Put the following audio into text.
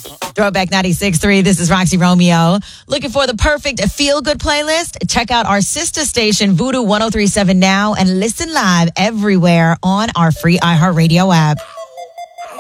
Throwback 96.3. This is Roxy Romeo. Looking for the perfect feel-good playlist? Check out our sister station, Voodoo 103.7 now, and listen live everywhere on our free iHeartRadio app.